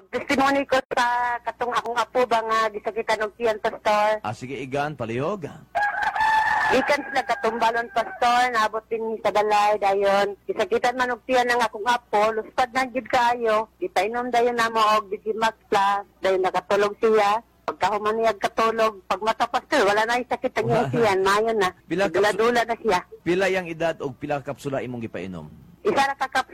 testimony ko sa katong akong apo ba nga gisakitan og tiyan, Pastor. Sige, igan, palihog. Ikan sila katumbalon, Pastor, naabot din sa balay, dayon. Gisakitan man og tiyan ng akong apo, luspad na gid kayo. Ipainom dayon na mo og Digimax Plus, dayon nakatulog siya. Pagkahuman niya katulog, pag mata, Pastor, wala na yung sakit ang iyang tiyan, mayon na. Dula-dula na siya. Pila yang edad o pila kapsula imong gipainom? Isa na kakapsula